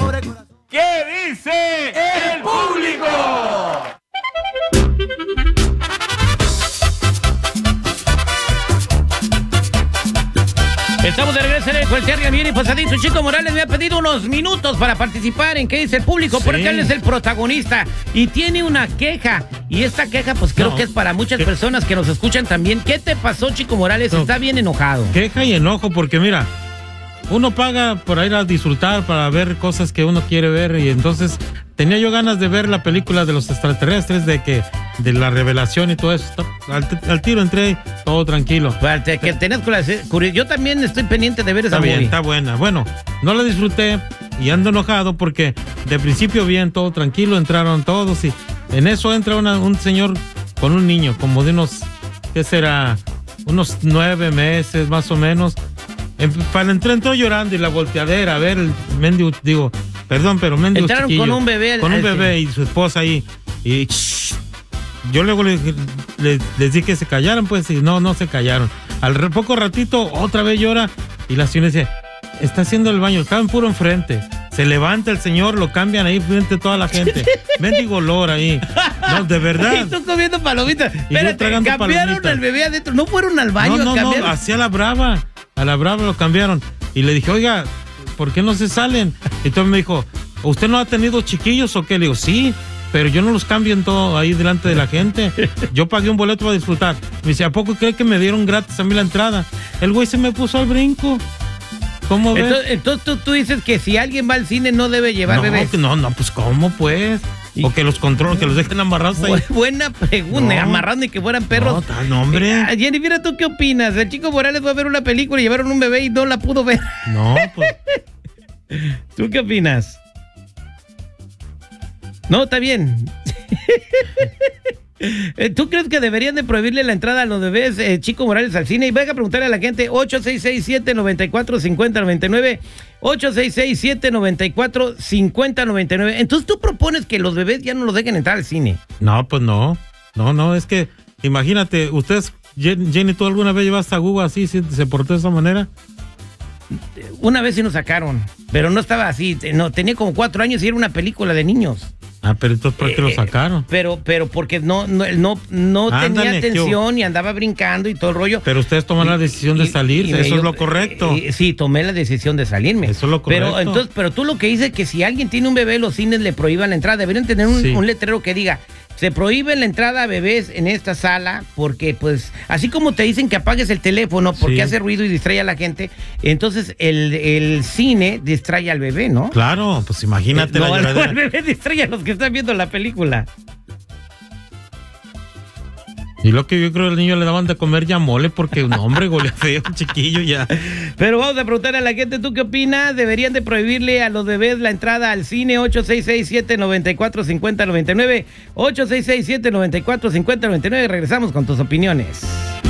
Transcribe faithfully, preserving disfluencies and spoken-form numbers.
pobre corazón. ¿Qué dice el público? Estamos de regreso en el Cualquier bien y pasadito. Chico Morales me ha pedido unos minutos para participar en ¿Qué dice el público? Sí. Porque él es el protagonista y tiene una queja. Y esta queja, pues creo no. que es para muchas ¿Qué? personas que nos escuchan también. ¿Qué te pasó, Chico Morales? No. Está bien enojado. Queja y enojo, porque mira, uno paga por ir a disfrutar, para ver cosas que uno quiere ver, y entonces tenía yo ganas de ver la película de los extraterrestres, de que de la revelación y todo eso. Al, al tiro entré, todo tranquilo. Te, que tenés curiosidad. Yo también estoy pendiente de ver esa Está bien, movie. Está buena. Bueno, no la disfruté y ando enojado porque de principio bien, todo tranquilo, entraron todos y en eso entra una, un señor con un niño, como de unos, ¿qué será? Unos nueve meses más o menos. Para entrar, entró llorando y la volteadera, a ver, el mendigo, digo, perdón, pero mendigo Entraron chiquillo, con un bebé. Con un bebé y su esposa ahí. Y shh, yo luego les, les, les dije que se callaran, pues, y no, no se callaron. Al poco ratito, otra vez llora y la señora dice, está haciendo el baño, estaba en puro enfrente. Se levanta el señor, lo cambian ahí frente a toda la gente. Mendigo olor ahí. No, de verdad. Y tú comiendo palomitas. Espérate, cambiaron palomitas. El bebé adentro, no fueron al baño. No, no, cambiaron. no, hacia la brava. A la brava lo cambiaron. Y le dije, oiga, ¿por qué no se salen? Y entonces me dijo, ¿usted no ha tenido chiquillos o qué? Le digo, sí, pero yo no los cambio en todo ahí delante de la gente. Yo pagué un boleto para disfrutar. Me dice, ¿a poco cree que me dieron gratis a mí la entrada? El güey se me puso al brinco. ¿Cómo ves? Entonces, entonces tú, tú dices que si alguien va al cine no debe llevar no, bebés. No, no, pues ¿cómo pues? O que los controlen, que los dejen amarrados ahí. Buena pregunta, no. Amarrando y que fueran perros. No, tal hombre. Eh, Jenny, mira, ¿tú qué opinas? El Chico Morales fue a ver una película y llevaron un bebé y no la pudo ver. No, pues. ¿Tú qué opinas? No, está bien. ¿Tú crees que deberían de prohibirle la entrada a los bebés, eh, Chico Morales, al cine? Y venga a preguntarle a la gente, ocho seis seis, siete nueve cuatro, cinco cero nueve nueve, ocho seis seis, siete nueve cuatro, cinco cero nueve nueve. Entonces tú propones que los bebés ya no los dejen entrar al cine. No, pues no. No, no, es que, imagínate, ustedes, Jenny, ¿tú alguna vez llevaste a Guga así, si se portó de esa manera? Una vez sí nos sacaron, pero no estaba así, no, tenía como cuatro años y era una película de niños. Ah, pero entonces ¿por qué eh, lo sacaron? Pero, pero porque no, no, no, no Ándale, tenía atención y andaba brincando y todo el rollo. Pero ustedes toman la decisión y, de salir, y, y eso yo, es lo correcto. Y, sí, tomé la decisión de salirme. Eso es lo correcto. Pero entonces, pero tú lo que dices es que si alguien tiene un bebé, los cines le prohíban la entrada. Deberían tener un, sí. un letrero que diga, se prohíbe la entrada a bebés en esta sala porque, pues, así como te dicen que apagues el teléfono porque sí. hace ruido y distrae a la gente, entonces el, el cine distrae al bebé, ¿no? Claro, pues imagínate eh, la no, lloradera. El bebé distrae a los que están viendo la película. Y lo que yo creo que al niño le daban de comer ya mole porque un hombre golea feo, chiquillo ya. Pero vamos a preguntarle a la gente, ¿tú qué opinas? ¿Deberían de prohibirle a los bebés la entrada al cine? Ocho seis seis, siete nueve cuatro, cinco cero nueve nueve, ocho seis seis, siete nueve cuatro, cinco cero nueve nueve. Regresamos con tus opiniones.